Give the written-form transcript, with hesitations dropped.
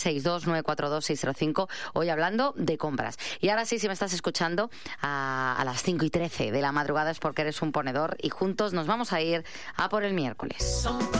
62942-605, hoy hablando de compras. Y ahora sí, si me estás escuchando a las 5:13 de la madrugada es porque eres un ponedor y juntos nos vamos a ir a por el miércoles.